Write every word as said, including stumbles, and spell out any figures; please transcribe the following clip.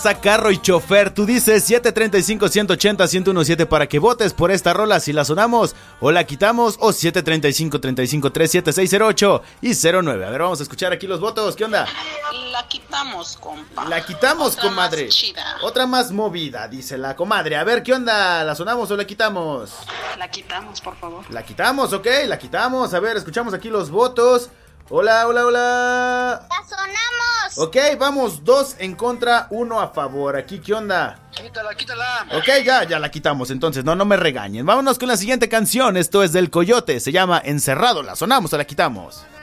Carro y chofer, tú dices siete treinta y cinco, ciento ochenta, ciento diecisiete para que votes por esta rola, si la sonamos o la quitamos, o siete treinta y cinco, treinta y cinco, treinta y siete, seis cero ocho y cero nueve. A ver, vamos a escuchar aquí los votos, ¿qué onda? La quitamos, compa. La quitamos, Otra comadre. Más chida. Otra más movida, dice la comadre. A ver, ¿qué onda? ¿La sonamos o la quitamos? La quitamos, por favor. La quitamos, ok, la quitamos. A ver, escuchamos aquí los votos. Hola, hola, hola. ¡La sonamos! Ok, vamos, dos en contra, uno a favor. Aquí, ¿qué onda? Quítala, quítala. Ok, ya, ya la quitamos, entonces, no, no me regañen. Vámonos con la siguiente canción, esto es del Coyote, se llama Encerrado. ¿La sonamos o la quitamos?